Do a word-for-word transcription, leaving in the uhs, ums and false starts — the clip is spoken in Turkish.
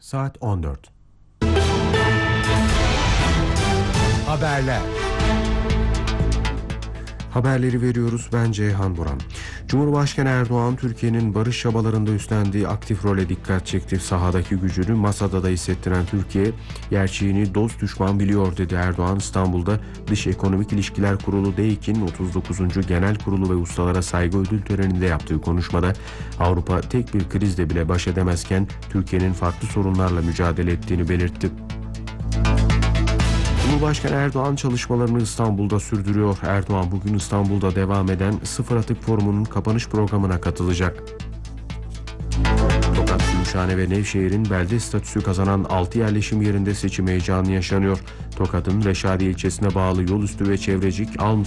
Saat on dört. Haberler. Haberleri veriyoruz, ben Ceyhan Buran. Cumhurbaşkanı Erdoğan, Türkiye'nin barış çabalarında üstlendiği aktif role dikkat çekti. Sahadaki gücünü masada da hissettiren Türkiye, gerçeğini dost düşman biliyor dedi Erdoğan. İstanbul'da Dış Ekonomik İlişkiler Kurulu D E İK'in otuz dokuzuncu Genel Kurulu ve Ustalara Saygı Ödül Töreni'nde yaptığı konuşmada Avrupa tek bir krizle bile baş edemezken Türkiye'nin farklı sorunlarla mücadele ettiğini belirtti. Cumhurbaşkanı Erdoğan çalışmalarını İstanbul'da sürdürüyor. Erdoğan bugün İstanbul'da devam eden Sıfır Atık Forumu'nun kapanış programına katılacak. Tokat, Gümüşhane ve Nevşehir'in belde statüsü kazanan altı yerleşim yerinde seçim heyecanı yaşanıyor. Tokat'ın Reşadiye ilçesine bağlı Yolüstü ve Çevrecik, Alm